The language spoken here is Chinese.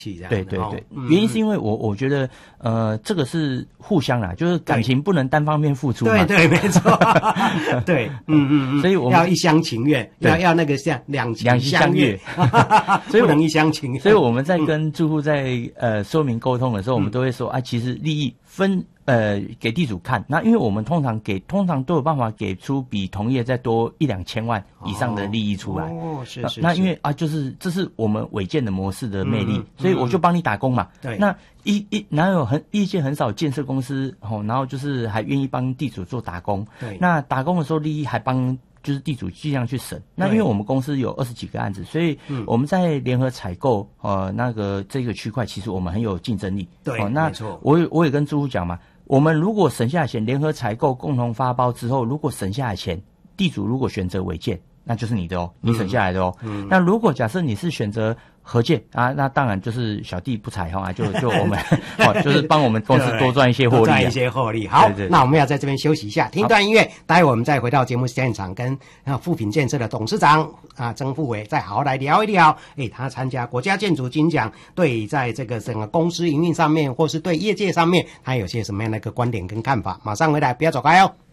这样对对对，原因是因为我觉得这个是互相啦，就是感情不能单方面付出嘛。 对对，没错。对， 所以我们要一厢情愿，要那个像两情相悦， 所以不能一厢情愿。 所以我们在跟住户在说明沟通的时候，我们都会说啊，其实利益分给地主看。那因为我们通常都有办法给出比同业再多1-2千万以上的利益出来。 哦，是。 那因为啊，就是这是我们违建的模式的魅力，所以我就帮你打工嘛。 对。 那哪有意见很少建设公司然后就是还愿意帮地主做打工。 对。 那打工的时候利益还帮就是地主尽量去省。那因为我们公司有20几个案子，所以我们在联合采购这个区块，其实我们很有竞争力。 对， 那没错。 我也跟住户讲嘛，我们如果省下来钱，联合采购共同发包之后，如果省下来钱，地主如果选择违建，那就是你的哦，你省下来的哦。那如果假设你是选择合建啊，那当然就是小弟不才就我们就是帮我们公司多赚一些获利，多赚一些获利。好，对，那我们要在这边休息一下，听段音乐，待会我们再回到节目现场，跟富品建设的董事长曾富伟再好好来聊一聊。他参加国家建筑金奖，对在这个整个公司营运上面，或是对业界上面，他有些什么样的一个观点跟看法？马上回来，不要走开哦。